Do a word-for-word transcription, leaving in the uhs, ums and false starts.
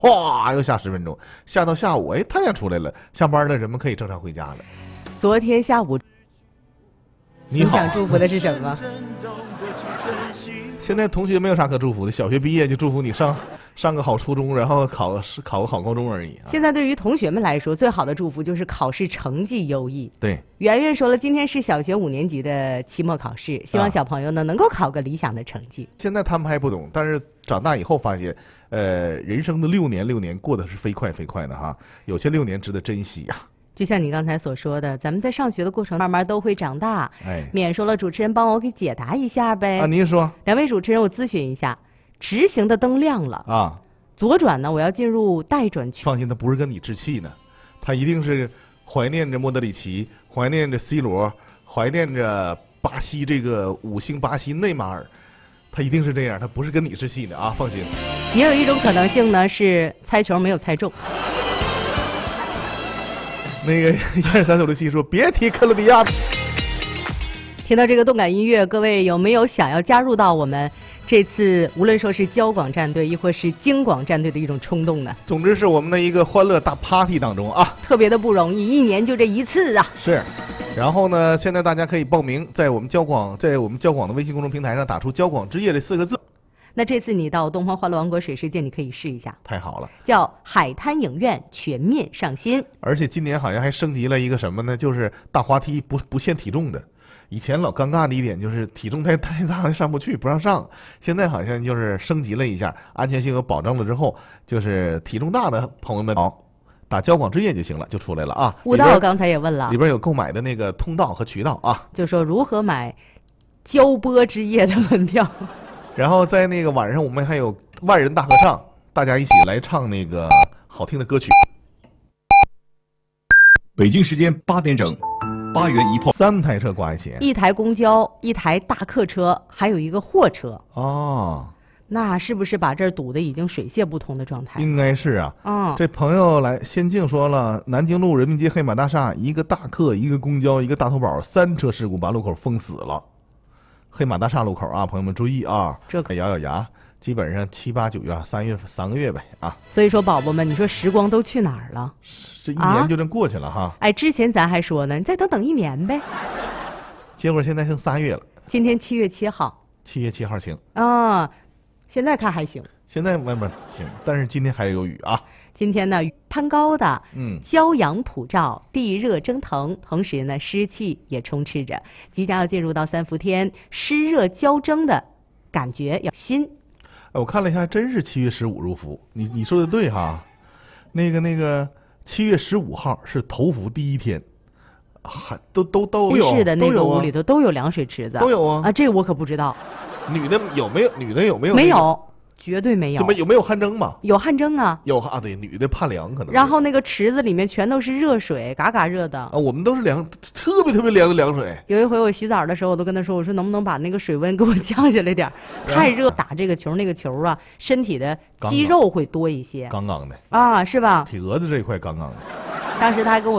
哗又下十分钟，下到下午，哎，太阳出来了，下班了，人们可以正常回家了。 昨天下午， 你好， 想祝福的是什么？ 现在同学没有啥可祝福的，小学毕业就祝福你上上个好初中，然后考个考个好高中而已、啊。 现在对于同学们来说，最好的祝福就是考试成绩优异。 对， 圆圆说了，今天是小学五年级的期末考试，希望小朋友呢、啊、能够考个理想的成绩。 现在他们还不懂，但是长大以后发现，呃，人生的六年六年过得是飞快飞快的哈，有些六年值得珍惜呀、啊。 就像你刚才所说的，咱们在上学的过程慢慢都会长大。 哎， 免说了，主持人帮我给解答一下呗。 啊，您说。 两位主持人，我咨询一下，直行的灯亮了啊， 左转呢，我要进入待转区。 放心，他不是跟你置气呢，他一定是怀念着莫德里奇，怀念着 C 罗，怀念着巴西这个五星巴西内马尔，他一定是这样，他不是跟你置气的啊，放心。 也有一种可能性呢，是猜球没有猜中。 那个一二三四五六七说别提克罗地亚。 听到这个动感音乐，各位有没有想要加入到我们这次无论说是交广战队亦或是京广战队的一种冲动呢？ 总之是我们的一个欢乐大 party 当中啊， 特别的不容易，一年就这一次啊。 是，然后呢，现在大家可以报名，在我们交广在我们交广的微信公众平台上打出交广之夜这四个字。 那这次你到东方欢乐王国水世界，你可以试一下。 太好了， 叫海滩影院全面上新。 而且今年好像还升级了一个什么呢？就是大滑梯不不限体重的。以前老尴尬的一点就是体重太太大上不去，不让上。现在好像就是升级了一下，安全性有保证了之后，就是体重大的朋友们好，打交广之夜就行了，就出来了啊。 悟道刚才也问了， 里边有购买的那个通道和渠道啊， 就说如何买交播之夜的门票。 然后在那个晚上，我们还有万人大合唱，大家一起来唱那个好听的歌曲。 北京时间八点整，八元一票， 三台车挂一起， 一台公交，一台大客车，还有一个货车。 哦， 那是不是把这儿堵得已经水泄不通的状态？ 应该是啊。 嗯， 这朋友来先静说了，南京路人民街黑马大厦一个大客，一个公交，一个大头宝，三车事故把路口封死了。黑马大厦路口啊，朋友们注意啊！ 这可咬咬牙，基本上七八九月三月三个月呗啊。 所以说，宝宝们，你说时光都去哪儿了？ 这一年就这么过去了、啊、哈。 哎，之前咱还说呢，你再等等一年呗。 结果现在剩三月了。 今天七月七号。 七月七号行啊，现在看还行。 现在慢慢行，但是今天还有雨啊。 今天呢，攀高的， 嗯， 骄阳普照，地热蒸腾，同时呢，湿气也充斥着，即将要进入到三伏天，湿热交蒸的感觉要新。 哎，我看了一下，真是七月十五入伏，你你说的对哈。那个那个，七月十五号是头伏第一天，还都都都有。 是的，那个屋里头都有凉水池子， 都有啊。 啊，这我可不知道。 女的有没有？女的有没有、 那个？没有。绝对没有， 怎么有没有汗蒸嘛？ 有汗蒸啊， 有啊，对，女的怕凉可能。 然后那个池子里面全都是热水，嘎嘎热的啊，我们都是凉，特别特别凉的凉水。 有一回我洗澡的时候，我都跟他说，我说能不能把那个水温给我降下来点，太热，打这个球那个球啊，身体的肌肉会多一些， 刚刚的啊，是吧？ 体额子这一块刚刚的。 当时他还跟我。